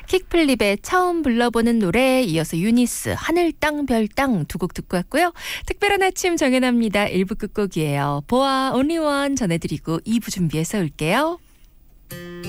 킥플립의 처음 불러보는 노래, 이어서 유니스 하늘 땅 별 땅 두 곡 듣고 왔고요. 특별한 아침 정연아입니다. 1부 끝곡이에요. 보아 온리 원 전해드리고 2부 준비해서 올게요.